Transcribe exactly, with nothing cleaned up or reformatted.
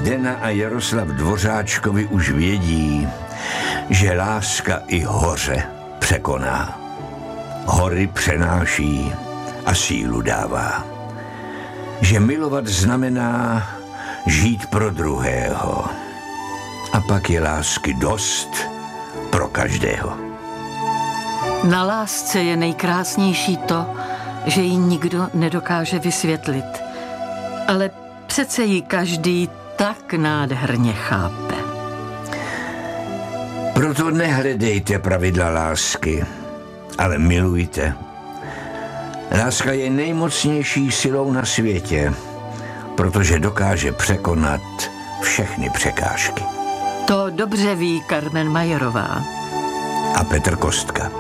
Zdena a Jaroslav Dvořáčkovi už vědí, že láska i hoře překoná. Hory přenáší a sílu dává. Že milovat znamená žít pro druhého. A pak je lásky dost pro každého. Na lásce je nejkrásnější to, že ji nikdo nedokáže vysvětlit. Ale přece ji každý tak nádherně chápe. Proto nehledejte pravidla lásky, ale milujte. Láska je nejmocnější silou na světě, protože dokáže překonat všechny překážky. To dobře ví Carmen Majerová. A Petr Kostka.